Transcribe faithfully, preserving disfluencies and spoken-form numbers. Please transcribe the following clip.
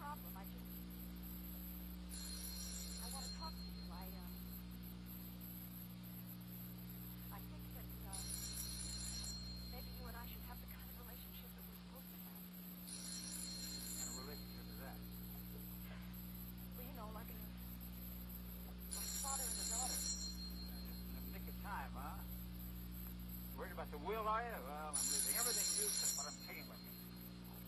problem. I just... I want to talk to you. I, um... I think that, uh... maybe you and I should have the kind of relationship that we're supposed to have. What kind of relationship is that? Well, you know, like a... like a father and a daughter. Just in the nick of time, huh? Worried about the will, are you? Well, I'm losing everything you, but I'm